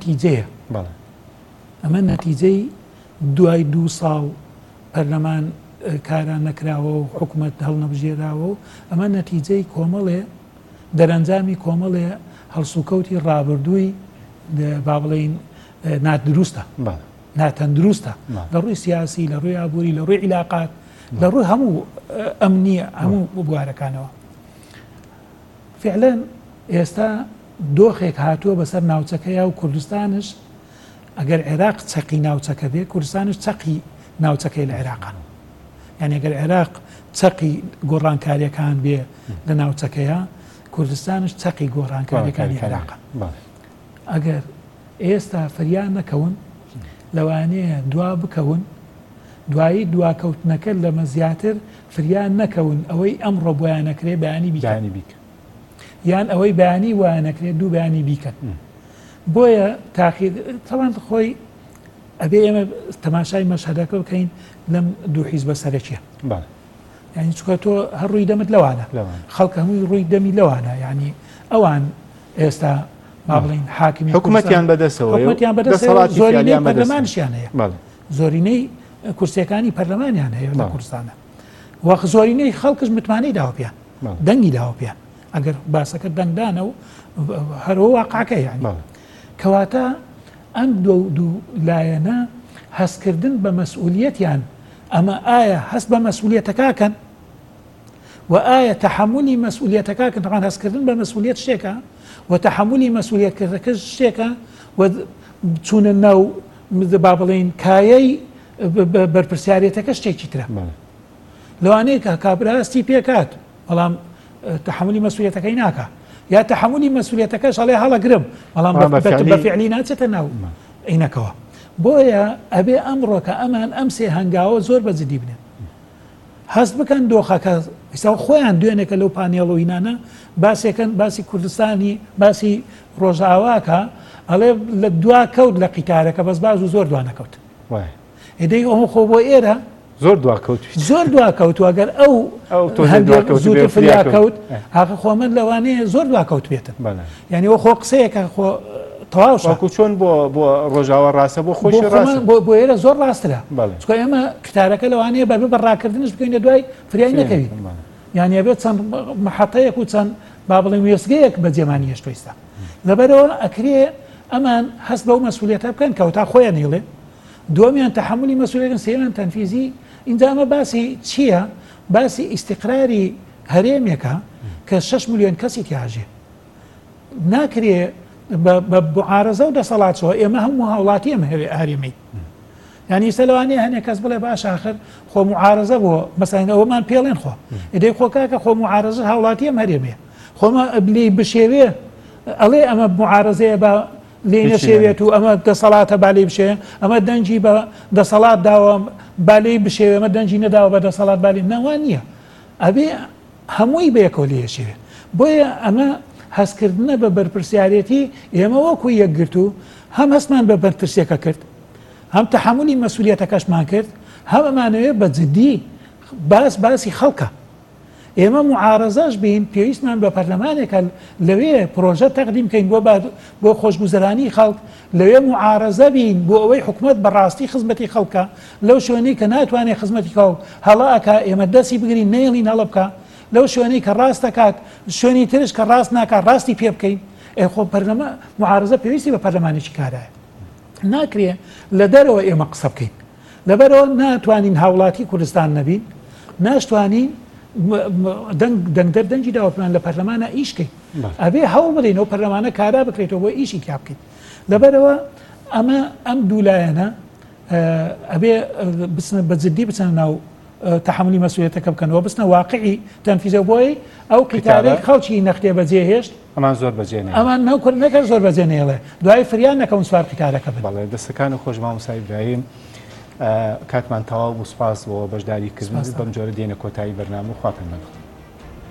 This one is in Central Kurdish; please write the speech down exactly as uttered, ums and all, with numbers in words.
نەتیجەیە ئەمە نەتیجەی دوای دوو ساڵ پەرلەمان کاران نەکراوە و حکوومەت هەڵنەبژێراوە و ئەمە نەتیجەی کۆمەڵێ دەرەنجامی کۆمەڵێ هەڵسوکەوتی ڕابردووی با بڵێین نادروستە ناتەندروستە لە ڕووی سیاسی لە ڕووی ئابووری لە ڕووی عیلاقات لە ڕووی هەموو ئەمنیە هەموو بوارەکانەوە فعلەن ئێستا دۆخێک هاتووە بەسەر ناوچەکەیە و کوردستانش ئەگەر عێراق چەقی ناوچەکە بێ کوردستانش چەقی ناوچەکەی لە عێراقان یعنی ئەگەر عێراق چەقی گۆڕانکاریەکان بێ لە ناوچەکەیە کوردستانش چەقی گۆڕانکاریەکانی عێراقە ئەگەر ئێستا فریان نەکەون لەوانەیە دوا بکەون دوایی دواکەوتنەکە لەمە زیاتر فریان نەکەون ئەوەی ئەمڕۆ بۆیان نەکرێ بەیانی بیکەن یان ئەوەی بەیانی وایە نەکرێت دوو بەیانی بیکەن بۆیە تاقید تەوان خۆی ئەبێ ئێمە تەماشای مەشهەدەکە بکەین لەم دوو حیزبە سەرەکیە یعنی چکە تۆ هەر ڕووی دەمت لەوانە خەڵک هەمووی ڕووی دەمی لەوانە یعنی ئەوان ئێستا با بڵین حاکمی حکوومەتیان بەدەستەوە حکوومەتیان بەدەستەوە زۆرینەی پەرلەمانشیان هەیە زۆرینەی کورسیەکانی پەرلەمانیان هەیە لە کوردستانە وەخ زۆرینەی خەڵکش متمانەی داوە پێیان دەنگی داوە پێیان ئەگەر باسەکە دەنگدانە و هەرەوە واقعەکە یعنی کەواتە ئەم دوو لایەنە هەستکردن بە مەسئولیەتیان ئەمە ئایا هەست بە مەسئولیەتەکەکەن و ئایا تەحملی مەسئولیەتەکەکەن تەوان هەستکردن بە مەسئولیەت شتێکە و تەحملی مەسئولیەتکردەکە شتێکە و چوونە ناو با بڵێن کایەی بەرپرسیارەتەکە شتێکی ترە لەوانەیە کە کابراستی پێکات بەڵام تحملی مەسئولیەتەکەی ناکە یا تحملی مەسئولیەتەکەش هەڵێ هەڵەگرم بەڵام بەفعلی ناچێتە ناو عینەکەوە بۆیە ئەبێ ئەمڕۆکە ئەمان ئەم سێ هەنگاوە زۆر بەجددی بنێن هەست بکەن دۆخەکە ئێستا خۆیان دوێنێکە لەو پانێڵەوەینانە باسێکەن باسی کوردستانی باسی ڕۆژاواکە ئەڵێ لە دوا کەوت لە قیتارەکە بەس باز و زۆر دوانەکەوت ئێدەی ئەوە خۆ بۆ ئێرە زۆر دواکەوت زۆر دواکەوت ئەگەر ئەو هەندێک زووتر فریاکەوت هاکە خۆ من لەوانەیە زۆر دواکەوت بێتن یعنی ئەوە خۆ قسەیەکە خۆ تەواو چۆن بۆ بۆ ڕۆژاوە ڕاستە بۆ خۆشی ڕاست بۆ ئێرە زۆر ڕاسترە چکە ئێمە کتارەکە لەوانەیە بەبێ بەڕاکردنش بکەینە دوای فریای نەکەوی یعنی ئەبێت چەند محەتەیەک و چەند با بڵێن وێستگەیەک بە جێمانی هێشتۆیستا لەبەرەوە ئەکرێ ئەمان هەست بەو مەسئولیەتە بکەن کەوتا خۆیان هێڵێ دووەمیان تەحملی مەسئولیەتن سێمیان تەنفیزی اینجا ئەمە باسی چییە؟ باسی ئیستیقراری هەرێمێکە کە شەش ملیۆن کەسی تیاژێ ناکرێ بە معارەزە و دەسەڵاتەوە ئێمە هەموو هاوڵاتی ئەمە هەرێمەی یعنی سەلوانەیە هەنێک کەس بڵێ باش آخر خۆ معارەزە بۆ مەسەڵەن ئەوەمان پێڵێن خۆ ئیدەی خۆ کاکە خۆ معارەزە هاوڵاتی ئەم هەرێمەیە خۆمە بلی بشێوێ ئەڵێ ئەمە معارەزەیە بە لێ نەشێوێت و ئەمە دەسەڵاتە بالێ بشێ ئەمە دەنجی بە دەسەڵات داوە بالێ بشێوێ ئەمە دەنجی نەداوە بە دەسەڵات بالێ نەوان نییە ئەبێ هەمووی بەیەکەوە لێشێوێ بۆیە ئەمە هەستکردنە بە بەرپرسیارەتی ئێمە وەکو یەکگرت و هەم هەستمان بە بەرپرسیەکە کرد هەم تەحملی مەسئولیەتەکەشمان کرد هەم ئەمانەوێت بە جددی باس باسی خەڵکە ئێمە معارەزەش بین پێویستمان بە پەرلەمانێکە لەوێ پرۆژە تەقدیم بکەین بۆ بۆ خۆشگوزەرانی خەڵک لەوێ معارەزە بین بۆ ئەوەی حکوومەت بەڕاستی خزمەتی خەڵکە لەو شوێنەی کە ناتوانێت خزمەتی خەڵک هەڵاکە ئێمە دەستی بگرین نەیڵین هەڵە بکە لەو شوێنەی کە ڕاست دەکات شوێنی ترش کە ڕاست ناکات ڕاستی پێ بکەین خۆ پەرلەمە معارەزە پێویستی بە پەرلەمانێکی کارایە ناکرێ لە دەرەوە ئێمە قسە بکەین لەبەرەوە ناتوانین هاوڵاتی کوردستان نەبین ناشتوانین دەنگدەر دەنجی داوەپمان لە پەرلەمانە ئیشکەین ئەبێ هەوڵ بدەین و پەرلەمانە کارا بکرێتەوە بۆ ئیشی کا بکەین لەبەرەوە ئەمە ئەم دوولایەنە ئەبێ بە جددی بچەنە ناو تەحملی مەسئولیەتەکە بکەنەوە بستنە واقعی تەنفیزە بۆی ئەو قیتارەی خەڵکی نەختێ بەجێهێشت ئەمان زۆر بەجێنێ ئەمان نەوکرد نەکرد زۆر بەجێنێڵێ دوای فریان نەکەون سوار قیتارەکە بن بەڵێ دەستەکان و خۆش مامۆستا ئیبراهیم کاتمان تەواو بوو سوپاس بۆ بەشداری کردن بەم جۆرە دێنە کۆتایی بەرنامە و خوا پەیمانتان